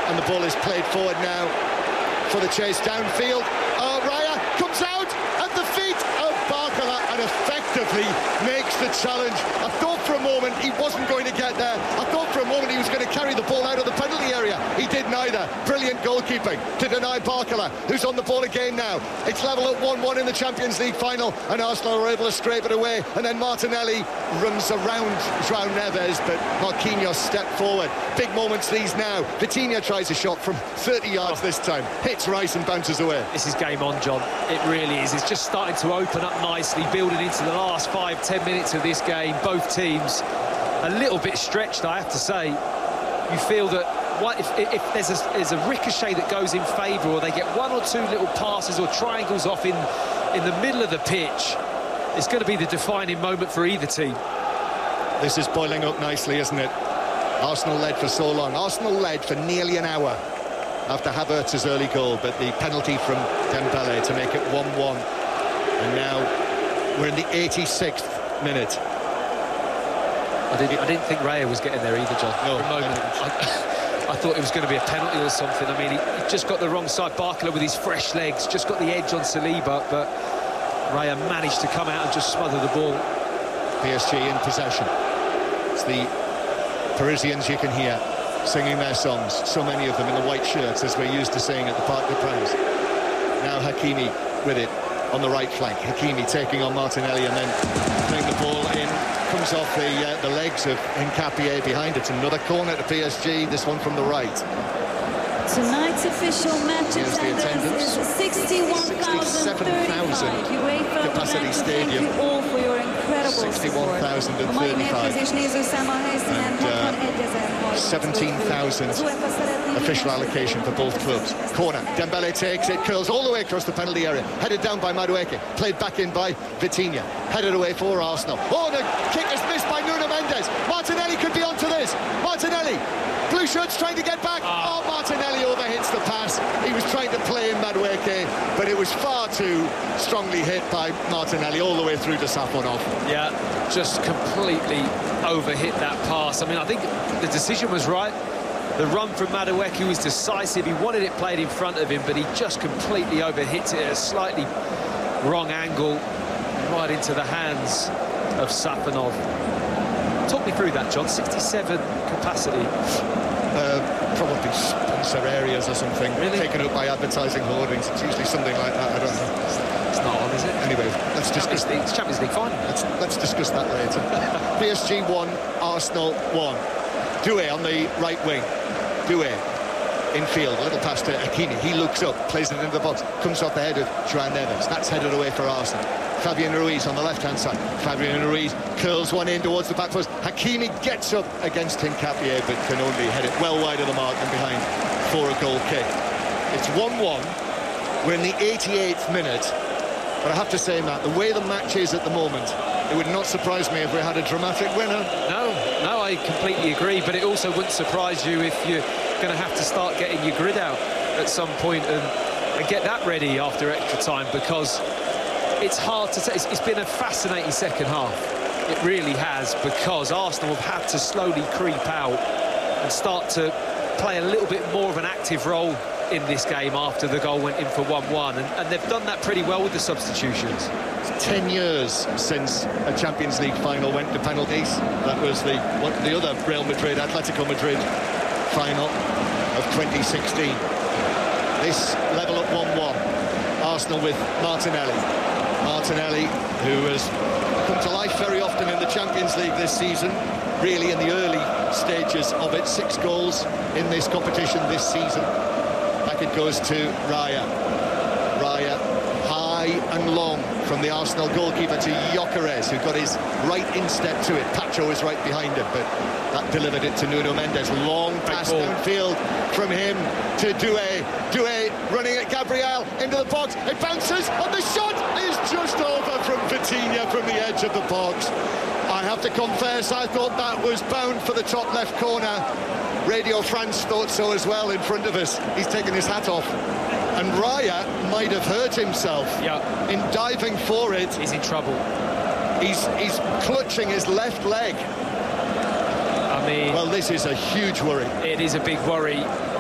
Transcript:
And the ball is played forward now for the chase downfield. Oh, Raya comes out at the feet of Barcola and effectively makes the challenge. I thought for a moment he wasn't going to get there. I thought for a moment he was going to carry the ball out of the penalty area. He did neither. Brilliant goalkeeping to deny Barcola, who's on the ball again now. It's level at 1-1 in the Champions League final, and Arsenal are able to scrape it away. And then Martinelli runs around João Neves, but Marquinhos stepped forward. Big moments these now. Vitinha tries a shot from 30 yards this time. Hits Rice and bounces away. This is game on, John. It really is. It's just starting to open up nicely, building into the last 5-10 minutes of this game. Both teams a little bit stretched, I have to say. You feel that if there's a ricochet that goes in favour, or they get one or two little passes or triangles off in the middle of the pitch, it's going to be the defining moment for either team. This is boiling up nicely, isn't it? Arsenal led for so long. Arsenal led for nearly an hour after Havertz's early goal, but the penalty from Dembele to make it 1-1. And now we're in the 86th minute. I didn't think Raya was getting there either, John. No, for a moment. I thought it was going to be a penalty or something. I mean, he just got the wrong side. Barcola with his fresh legs just got the edge on Saliba, but Raya managed to come out and just smother the ball. PSG in possession. It's the Parisians you can hear singing their songs, so many of them in the white shirts, as we're used to seeing at the Parc des Princes. Now Hakimi with it on the right flank. Hakimi taking on Martinelli and then putting the ball in. Comes off the legs of Nkapie behind it. Another corner to PSG, this one from the right. Tonight's official match attendance is 67,000 capacity stadium. Thank you all for your incredible 61,035. And 17,000 official allocation for both clubs. Corner, Dembele takes it, curls all the way across the penalty area. Headed down by Madueke, played back in by Vitinha. Headed away for Arsenal. Oh, the kick is missed by Nuno Mendes. Martinelli could be onto this. Martinelli. Blue shirts trying to get back. Oh, Martinelli overhits the pass. He was trying to play in Madueke, but it was far too strongly hit by Martinelli all the way through to Safonov. Yeah, just completely overhit that pass. I mean, I think the decision was right. The run from Madueke was decisive. He wanted it played in front of him, but he just completely overhit it at a slightly wrong angle, right into the hands of Safonov. Talk me through that, John. 67 capacity. Probably sponsor areas or something. Really? Taken up by advertising hoardings. It's usually something like that. I don't know. It's not on, is it? Anyway, let's discuss. It's Champions League final. Let's discuss that later. PSG 1, Arsenal 1. Doué on the right wing. Doué infield, a little pass to Hakimi. He looks up, plays it into the box, comes off the head of João Neves. That's headed away for Arsenal. Fabian Ruiz on the left-hand side. Fabian Ruiz curls one in towards the back post. Hakimi gets up against Nkapie, but can only head it well wide of the mark and behind for a goal kick. It's 1-1. We're in the 88th minute. But I have to say, Matt, the way the match is at the moment, it would not surprise me if we had a dramatic winner. No, I completely agree, but it also wouldn't surprise you if you're going to have to start getting your grid out at some point and get that ready after extra time, because it's hard to say. It's been a fascinating second half. It really has, because Arsenal have had to slowly creep out and start to play a little bit more of an active role in this game after the goal went in for 1-1, and they've done that pretty well with the substitutions. It's 10 years since a Champions League final went to penalties. That was the other Real Madrid, Atletico Madrid final of 2016. This level at 1-1. Arsenal with Martinelli. Martinelli, who has come to life very often in the Champions League this season, really in the early stages of it. 6 goals in this competition this season. Back it goes to Raya. Raya, high and long from the Arsenal goalkeeper to Gyökeres, who got his right instep to it. Pacho is right behind him, but that delivered it to Nuno Mendes. Long pass downfield from him to Doué. Doué running at Gabriel into the box. It bounces, and the shot is just over from Vitinha from the edge of the box. I have to confess, I thought that was bound for the top left corner. Radio France thought so as well in front of us. He's taken his hat off. And Raya might have hurt himself in diving for it. He's in trouble. He's clutching his left leg. I mean, well, this is a huge worry. It is a big worry.